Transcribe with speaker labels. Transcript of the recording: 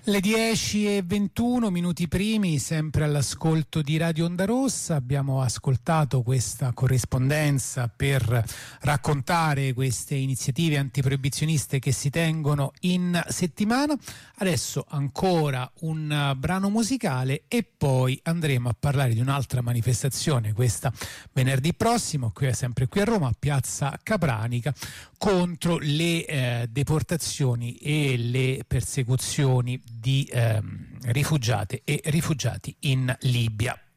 Speaker 1: Le 10:21 minuti primi, sempre all'ascolto di Radio Onda Rossa. Abbiamo ascoltato questa corrispondenza per raccontare queste iniziative antiproibizioniste che si tengono in settimana. Adesso ancora un brano musicale e poi andremo a parlare di un'altra manifestazione, questa venerdì prossimo, sempre qui a Roma, a Piazza Capranica, contro le deportazioni e le persecuzioni di rifugiate e rifugiati in Libia.